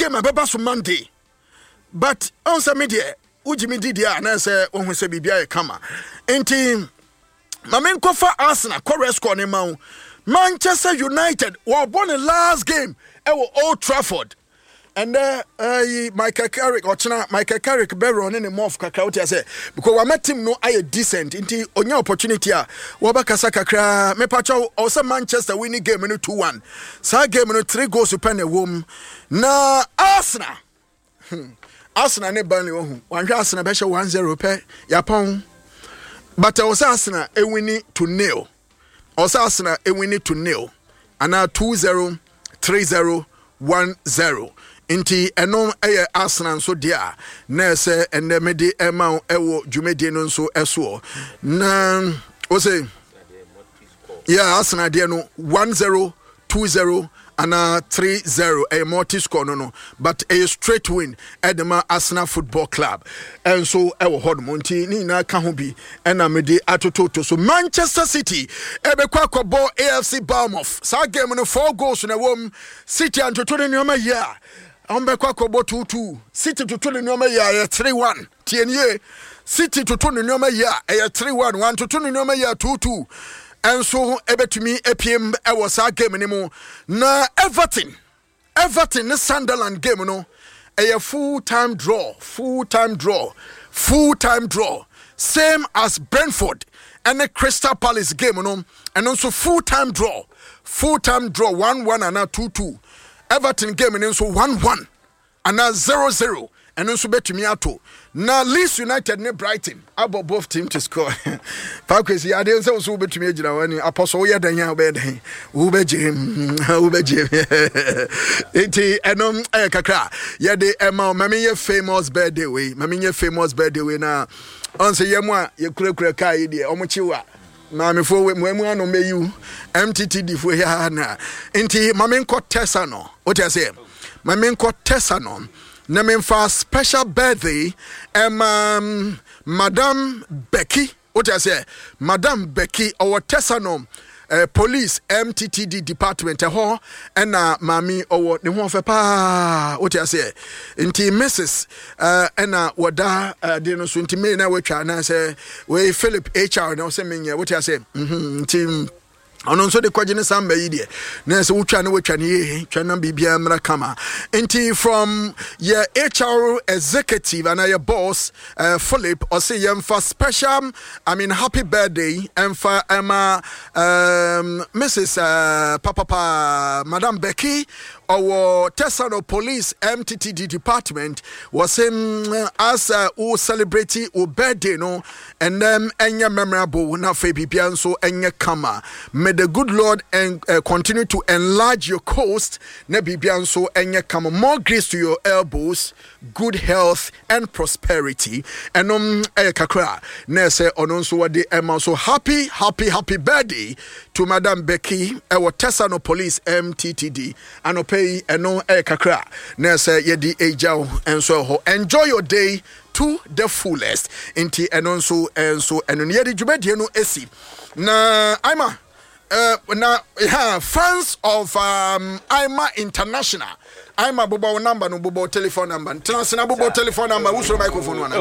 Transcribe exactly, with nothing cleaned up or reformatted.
game abeba so Monday. But on some media, Ujimi Didia, and I say, when we say Bibia Kama. And team, Mamen Kofa Arsenal, Chorus Cornemau, Manchester United were born the last game at Old Trafford. And uh, uh, Michael Carrick, or China, Michael Carrick, better on any more of Kakauti, I say, because I met him no I decent into on your opportunity. Wabaka Sakakra, Mepacho, also Manchester winning game in two one. So game in three goals to pen a womb. Na Arsenal. Arsenal ne Burnley. One Arsenal Besha one zero pay. Yapon. But I was Arsenal a winning to nil. Also Arsenal a winning to nil. And now two zero, three zero, one zero. Inti enom eye Arsenal so dia na se ene mede ema ewo dwumedi no so eso na o say yeah Arsenal dia no one zero two zero and uh, three zero a multi score no no but a straight win at the Arsenal Football Club and so ewo hod monti ni na ka ho bi ena mede atototo so Manchester City ebe kwa kobo A F C Bournemouth sa game no four goals na wom City antoto ne nyoma ya Ombe kwa kobo two two. City to two nyoma ya three one. Tienye. City to two nyoma ya three one. one to two nyoma ya two two. And so ebe to me A P M e was our game anymore. Na Everton. Everton the Sunderland game no. A full time draw. Full time draw. Full time draw. Same as Brentford and the Crystal Palace game no. And also full time draw. Full time draw one one and now two two. Everton game and so one one and now zero zero and also bet to me ato. Now Leeds United ne Brighton about both teams to score. Pakesi I didn't say so bet to me jina wani apostle ya dan ya be dan. Wo be jim wo be jim. Enti enom eh kakra ya de ema mami ye famous birthday we mami ye famous birthday we na on say ye mo a ye kura kura kai de omo chiwa. Mami fo we mu anu meyu M T T D fo ya na enti mami nko tesa no what you say mami nko tesa no na me for special birthday em um, Madam Becky what you say Madam Becky our tesa no Uh, police M T T D department ho and uh, mami owo ne ho fe pa what you say inti Missus uh, and uh, wada uh, de no so inti me na wetwa na say we Philip H R na say me what you say mhm inti ono so de kwagene samba yi de na se wutwa na wetwa ne twa na bibia mra kama inti from your H R executive and your boss uh, Philip or say yam for special I mean happy birthday and for Emma um Missus Uh, Papa pa, Madam Becky our Tesano Police M T T D department was him uh, as uh, who celebrating o birthday no and them enya memorable na fe bibia so enya kama. May the good Lord and uh, continue to enlarge your coast na bibia so enya kama. More grace to your elbows, good health and prosperity and um eh kakra na say onon so wade ema so happy happy happy birthday to Madam Becky our Tesano Police M T T D and pay eno eh kakra na say yedi ejao and so ho enjoy your day to the fullest inti eno so and so eno yedi djumedie no esi na Ima uh na yeah, fans of um Ima International Ima bobo number no bobo telephone number international bobo telephone number who's your microphone one